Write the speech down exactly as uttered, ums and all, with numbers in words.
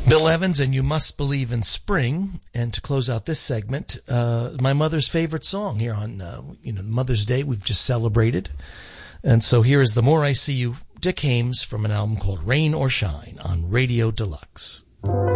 Bill Evans and You Must Believe in Spring. And to close out this segment, uh, my mother's favorite song here on uh, you know Mother's Day we've just celebrated. And so here is The More I See You, Dick Haymes, from an album called Rain or Shine on Radio Deluxe.